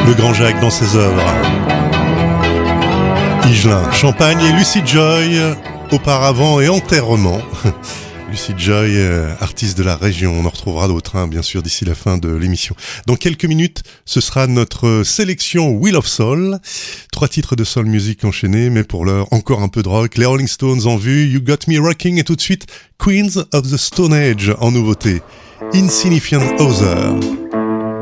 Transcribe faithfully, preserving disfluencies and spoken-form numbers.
Le Grand Jacques dans ses œuvres. Higelin, Champagne et Lucy Joy, auparavant et enterrement. Lucy Joy, euh, artiste de la région. On en retrouvera d'autres, hein, bien sûr, d'ici la fin de l'émission. Dans quelques minutes, ce sera notre sélection Wheel of Soul. Trois titres de soul music enchaînés, mais pour l'heure, encore un peu de rock. Les Rolling Stones en vue, You Got Me Rocking, et tout de suite, Queens of the Stone Age en nouveauté. Insignificant Other.